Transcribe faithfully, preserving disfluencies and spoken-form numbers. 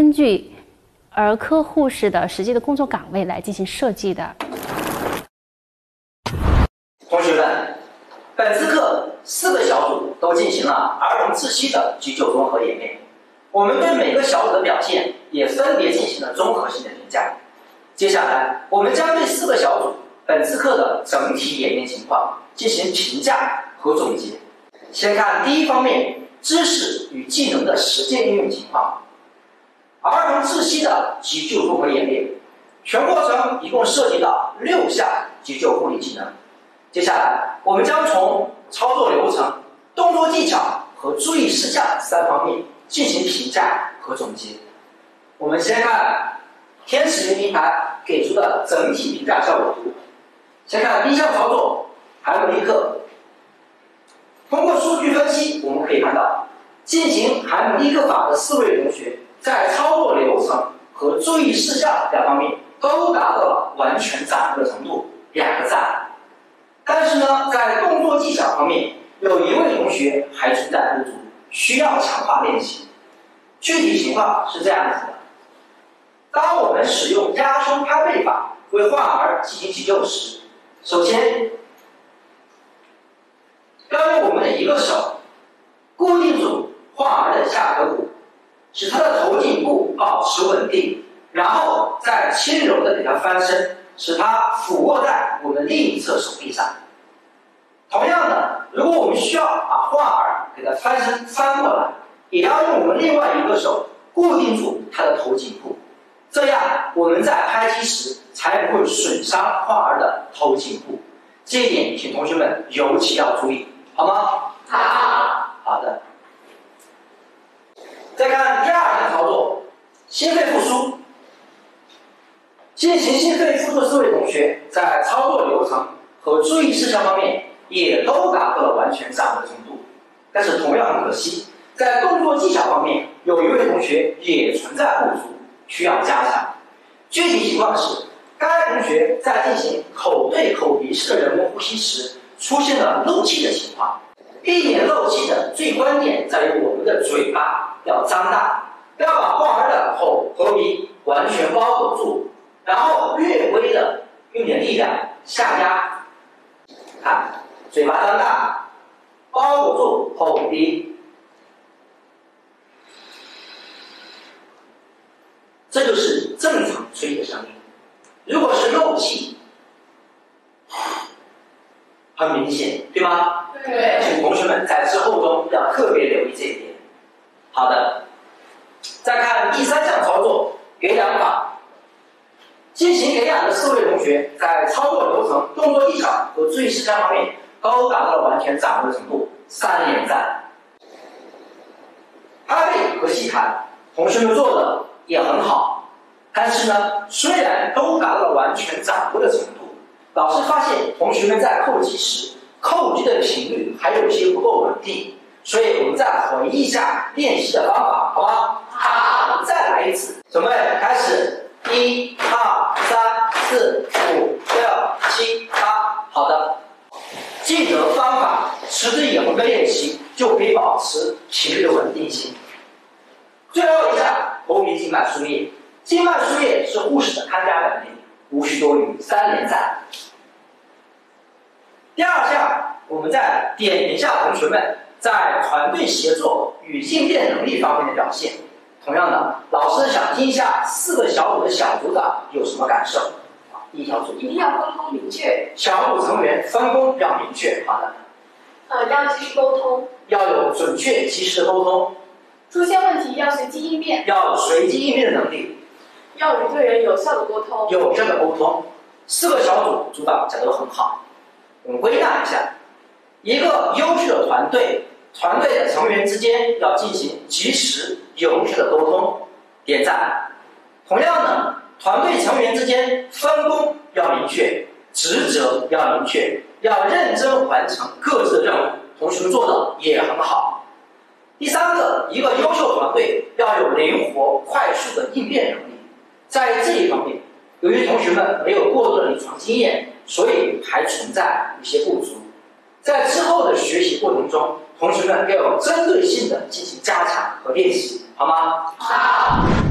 根据儿科护士的实际的工作岗位来进行设计的。 同学们，本次课四个小组都进行了儿童窒息的急救综合演练，我们对每个小组的表现也分别进行了综合性的评价。接下来，我们将对四个小组本次课的整体演练情况进行评价和总结。先看第一方面，知识与技能的实践应用情况。儿童窒息的急救综合演练，全过程一共涉及到六项急救护理技能。接下来，我们将从操作流程、动作技巧和注意事项三方面进行评价和总结。我们先看天使云平台给出的整体评价效果图。先看第一项操作，海姆立克。通过数据分析，我们可以看到，进行海姆立克法的四位同学在操作流程和注意事项两方面都达到了完全掌握的程度，两个赞。但是呢，在动作技巧方面，有一位同学还存在不足，需要强化练习。具体情况是这样子的：当我们使用压胸拍背法为患儿进行急救时，首先要用我们的一个手固定住患儿的下颌骨，使他的头颈部保持稳定，然后再轻柔地给他翻身，使他俯卧在我们另一侧手臂上。同样的，如果我们需要把患儿给他翻身翻过来，也要用我们另外一个手固定住他的头颈部，这样我们在拍击时才不会损伤患儿的头颈部。这一点请同学们尤其要注意，好吗？ 好。 好的。再看第二项操作，心肺复苏。进行心肺复苏的四位同学在操作流程和注意事项方面也都达到了完全掌握的程度，但是同样很可惜，在动作技巧方面，有一位同学也存在不足，需要加强。具体情况是，该同学在进行口对口鼻式的人工呼吸时，出现了漏气的情况。避免漏气的最关键在于我们的嘴巴要张大，要把患儿的口和鼻完全包裹住，然后略微的用点力量下压。看，嘴巴张大，包裹住口鼻，这就是正常吹的声音。如果是漏气，很明显，对吗？ 对。 请同学们在之后中要特别留意这一点。好的，再看第三项操作，给氧法。进行给氧的四位同学在操作流程、动作技巧和注意事项方面都达到了完全掌握的程度，三连赞。拍背和吸痰，同学们做的也很好，但是呢，虽然都达到了完全掌握的程度，老师发现同学们在扣击时，扣击的频率还有些不够稳定，所以我们再回忆一下练习的方法，好吗？ 好。 再来一次，准备开始。一、二、三、四、五、六、七、八，好的。记得方法，持之以恒的练习，就可以保持频率的稳定性。最后一项，头皮静脉输液。静脉输液是护士的看家本领，无需多余，三连赞。第二项，我们再点评一下同学们在团队协作与应变能力方面的表现。同样的，老师想听一下四个小组的小组长有什么感受。一小组一定要沟通明确， 小组成员分工要明确。好的。 呃，要及时沟通， 要有准确及时的沟通。 出现问题要随机应变， 要有随机应变的能力。 要与队员有效的沟通， 有效的沟通。四个小组组长讲得都很好。我们归纳一下，一个优秀的团队。团队的成员之间要进行及时有序的沟通，点赞。同样的，团队成员之间分工要明确，职责要明确，要认真完成各自的任务。同学们做的也很好。第三个，一个优秀团队要有灵活快速的应变能力。在这一方面，由于同学们没有过多的临床经验，所以还存在一些不足。在之后的学习过程中，同学们要有针对性的进行加强和练习，好吗？ 好。